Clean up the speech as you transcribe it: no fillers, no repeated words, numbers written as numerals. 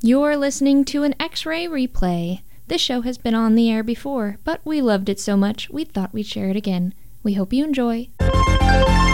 You're listening to an X-Ray replay. This show has been on the air before, but we loved it so much we thought we'd share it again. We hope you enjoy.